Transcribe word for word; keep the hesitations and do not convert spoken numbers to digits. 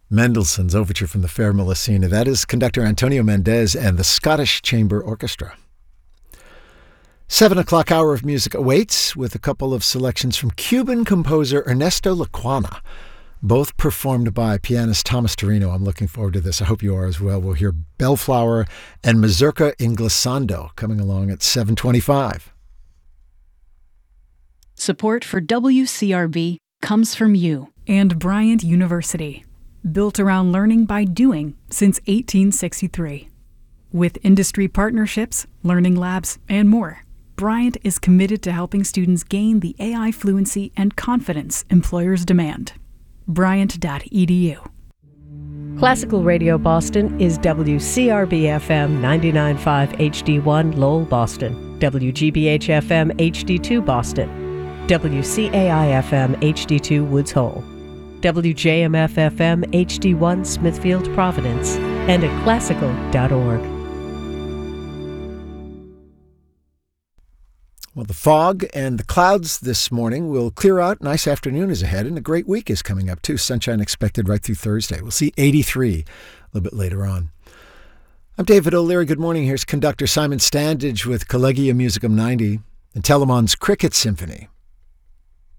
Mendelssohn's Overture from the Fair Melusina. That is conductor Antonio Mendez and the Scottish Chamber Orchestra. Seven o'clock hour of music awaits with a couple of selections from Cuban composer Ernesto Lecuona, both performed by pianist Thomas Torino. I'm looking forward to this. I hope you are as well. We'll hear Bellflower and Mazurka Inglesando coming along at seven twenty-five. Support for W C R B comes from you and Bryant University, built around learning by doing since eighteen sixty-three. With industry partnerships, learning labs, and more, Bryant is committed to helping students gain the A I fluency and confidence employers demand. Bryant dot e d u. Classical Radio Boston is W C R B F M ninety-nine point five H D one Lowell, Boston, W G B H F M H D two Boston, W C A I F M H D two Woods Hole, W J M F F M H D one Smithfield, Providence, and at classical dot org. Well, the fog and the clouds this morning will clear out. Nice afternoon is ahead, and a great week is coming up, too. Sunshine expected right through Thursday. We'll see eighty-three a little bit later on. I'm David O'Leary. Good morning. Here's conductor Simon Standage with Collegium Musicum ninety and Telemon's Cricket Symphony.